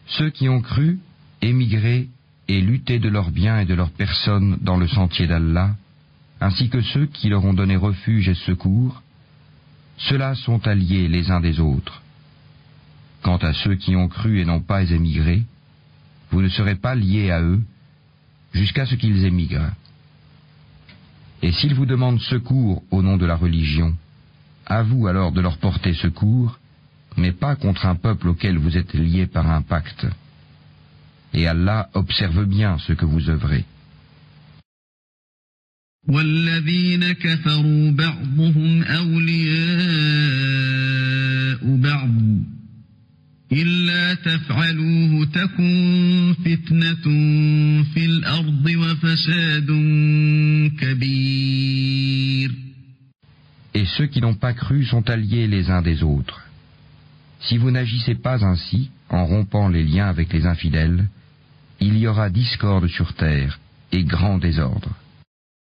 Ceux qui ont cru, émigré et lutté de leurs biens et de leurs personnes dans le sentier d'Allah, ainsi que ceux qui leur ont donné refuge et secours, ceux-là sont alliés les uns des autres. Quant à ceux qui ont cru et n'ont pas émigré, vous ne serez pas liés à eux jusqu'à ce qu'ils émigrent. Et s'ils vous demandent secours au nom de la religion, à vous alors de leur porter secours, mais pas contre un peuple auquel vous êtes liés par un pacte. Et Allah observe bien ce que vous œuvrez. والذين كفروا بعضهم أولياء بعض إلا تفعلوه تكن فتنة في الأرض وفساد كبير. Et ceux qui n'ont pas cru sont alliés les uns des autres. Si vous n'agissez pas ainsi, en rompant les liens avec les infidèles, il y aura discorde sur terre et grand désordre.